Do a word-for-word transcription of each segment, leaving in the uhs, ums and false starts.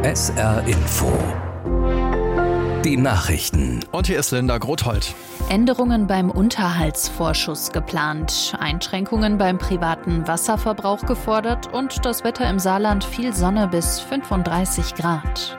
S R Info. Die Nachrichten. Und hier ist Linda Grothold. Änderungen beim Unterhaltsvorschuss geplant, Einschränkungen beim privaten Wasserverbrauch gefordert und das Wetter im Saarland viel Sonne bis fünfunddreißig Grad.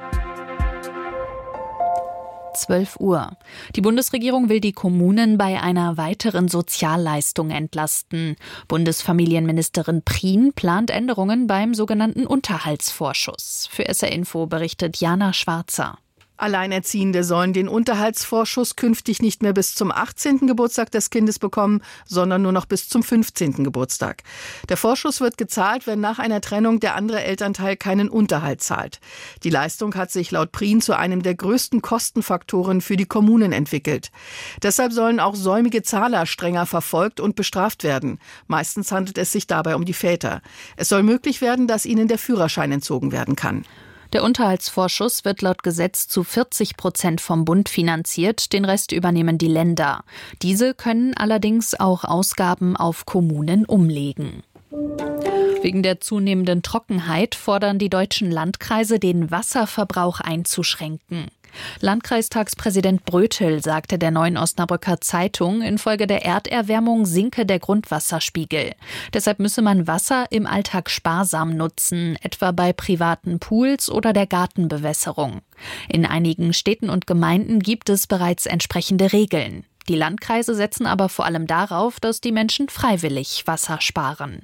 zwölf Uhr. Die Bundesregierung will die Kommunen bei einer weiteren Sozialleistung entlasten. Bundesfamilienministerin Prien plant Änderungen beim sogenannten Unterhaltsvorschuss. Für S R Info berichtet Jana Schwarzer. Alleinerziehende sollen den Unterhaltsvorschuss künftig nicht mehr bis zum achtzehnten Geburtstag des Kindes bekommen, sondern nur noch bis zum fünfzehnten Geburtstag. Der Vorschuss wird gezahlt, wenn nach einer Trennung der andere Elternteil keinen Unterhalt zahlt. Die Leistung hat sich laut Prien zu einem der größten Kostenfaktoren für die Kommunen entwickelt. Deshalb sollen auch säumige Zahler strenger verfolgt und bestraft werden. Meistens handelt es sich dabei um die Väter. Es soll möglich werden, dass ihnen der Führerschein entzogen werden kann. Der Unterhaltsvorschuss wird laut Gesetz zu vierzig Prozent vom Bund finanziert, den Rest übernehmen die Länder. Diese können allerdings auch Ausgaben auf Kommunen umlegen. Wegen der zunehmenden Trockenheit fordern die deutschen Landkreise, den Wasserverbrauch einzuschränken. Landkreistagspräsident Brötel sagte der Neuen Osnabrücker Zeitung, infolge der Erderwärmung sinke der Grundwasserspiegel. Deshalb müsse man Wasser im Alltag sparsam nutzen, etwa bei privaten Pools oder der Gartenbewässerung. In einigen Städten und Gemeinden gibt es bereits entsprechende Regeln. Die Landkreise setzen aber vor allem darauf, dass die Menschen freiwillig Wasser sparen.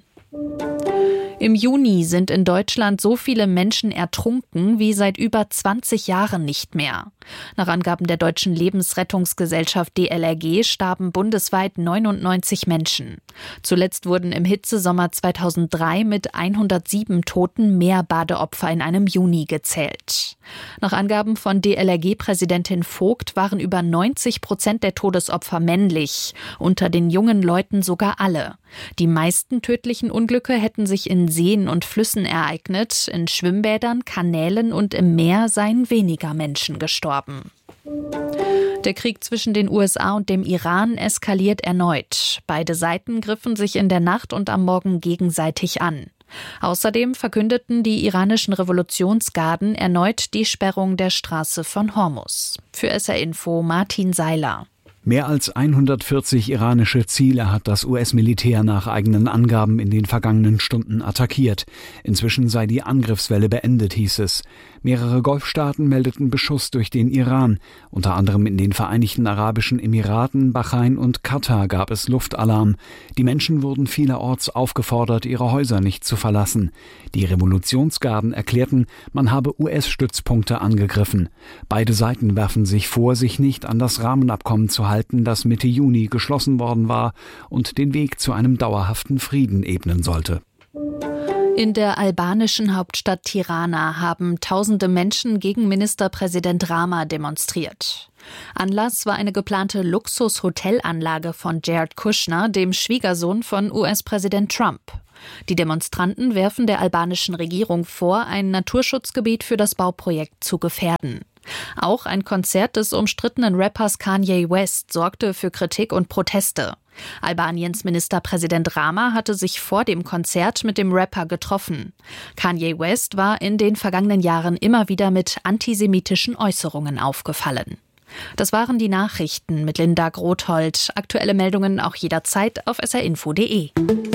Im Juni sind in Deutschland so viele Menschen ertrunken wie seit über zwanzig Jahren nicht mehr. Nach Angaben der Deutschen Lebensrettungsgesellschaft D L R G starben bundesweit neunundneunzig Menschen. Zuletzt wurden im Hitzesommer zweitausenddrei mit hundertsieben Toten mehr Badeopfer in einem Juni gezählt. Nach Angaben von D L R G-Präsidentin Vogt waren über neunzig Prozent der Todesopfer männlich, unter den jungen Leuten sogar alle. Die meisten tödlichen Unglücke hätten sich in Seen und Flüssen ereignet, in Schwimmbädern, Kanälen und im Meer seien weniger Menschen gestorben. Der Krieg zwischen den U S A und dem Iran eskaliert erneut. Beide Seiten griffen sich in der Nacht und am Morgen gegenseitig an. Außerdem verkündeten die iranischen Revolutionsgarden erneut die Sperrung der Straße von Hormuz. Für S R Info Martin Seiler. Mehr als hundertvierzig iranische Ziele hat das U S-Militär nach eigenen Angaben in den vergangenen Stunden attackiert. Inzwischen sei die Angriffswelle beendet, hieß es. Mehrere Golfstaaten meldeten Beschuss durch den Iran. Unter anderem in den Vereinigten Arabischen Emiraten, Bahrain und Katar gab es Luftalarm. Die Menschen wurden vielerorts aufgefordert, ihre Häuser nicht zu verlassen. Die Revolutionsgarden erklärten, man habe U S-Stützpunkte angegriffen. Beide Seiten werfen sich vor, sich nicht an das Rahmenabkommen zu halten, das Mitte Juni geschlossen worden war und den Weg zu einem dauerhaften Frieden ebnen sollte. In der albanischen Hauptstadt Tirana haben tausende Menschen gegen Ministerpräsident Rama demonstriert. Anlass war eine geplante Luxus-Hotelanlage von Jared Kushner, dem Schwiegersohn von U S-Präsident Trump. Die Demonstranten werfen der albanischen Regierung vor, ein Naturschutzgebiet für das Bauprojekt zu gefährden. Auch ein Konzert des umstrittenen Rappers Kanye West sorgte für Kritik und Proteste. Albaniens Ministerpräsident Rama hatte sich vor dem Konzert mit dem Rapper getroffen. Kanye West war in den vergangenen Jahren immer wieder mit antisemitischen Äußerungen aufgefallen. Das waren die Nachrichten mit Linda Grothold. Aktuelle Meldungen auch jederzeit auf s r info punkt d e.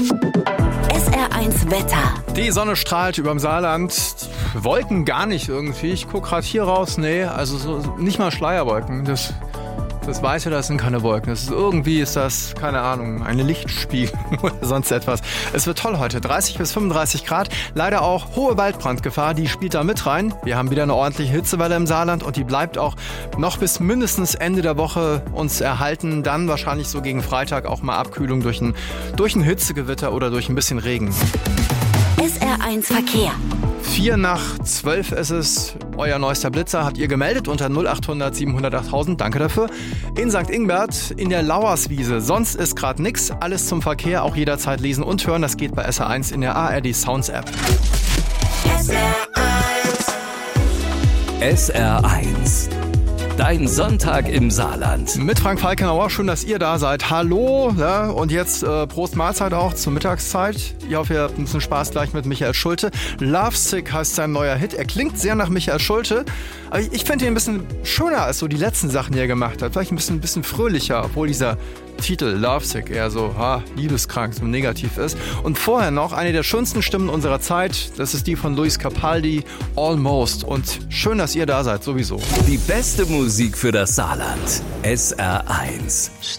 S R eins Wetter. Die Sonne strahlt überm Saarland. Wolken gar nicht irgendwie. Ich gucke gerade hier raus. Nee, also so, nicht mal Schleierwolken. Das, das Weiße, das sind keine Wolken. Das ist, irgendwie ist das, keine Ahnung, eine Lichtspiegelung oder sonst etwas. Es wird toll heute. dreißig bis fünfunddreißig Grad. Leider auch hohe Waldbrandgefahr. Die spielt da mit rein. Wir haben wieder eine ordentliche Hitzewelle im Saarland und die bleibt auch noch bis mindestens Ende der Woche uns erhalten. Dann wahrscheinlich so gegen Freitag auch mal Abkühlung durch ein, durch ein Hitzegewitter oder durch ein bisschen Regen. S R eins Verkehr. Vier nach zwölf ist es. Euer neuester Blitzer habt ihr gemeldet unter null achthundert siebenhundertachttausend. Danke dafür. In Sankt Ingbert in der Lauerswiese. Sonst ist gerade nix. Alles zum Verkehr auch jederzeit lesen und hören. Das geht bei S R eins in der A R D Sounds App. S R eins. S R eins. Dein Sonntag im Saarland. Mit Frank Falkenauer, schön, dass ihr da seid. Hallo, ja, und jetzt äh, Prost Mahlzeit auch zur Mittagszeit. Ich hoffe, ihr habt ein bisschen Spaß gleich mit Michael Schulte. Lovesick heißt sein neuer Hit. Er klingt sehr nach Michael Schulte, aber ich, ich finde ihn ein bisschen schöner als so die letzten Sachen, die er gemacht hat. Vielleicht ein bisschen, ein bisschen fröhlicher, obwohl dieser Titel Lovesick eher so ha, liebeskrank, so negativ ist. Und vorher noch eine der schönsten Stimmen unserer Zeit, das ist die von Luis Capaldi, Almost. Und schön, dass ihr da seid, sowieso. Die beste Musik für das Saarland. S R eins.